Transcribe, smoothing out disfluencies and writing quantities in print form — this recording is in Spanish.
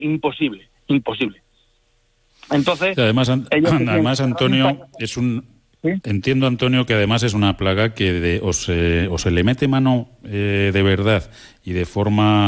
imposible. Entonces, además Antonio, ¿sí? entiendo, Antonio, que además es una plaga que o se le mete mano de verdad y de forma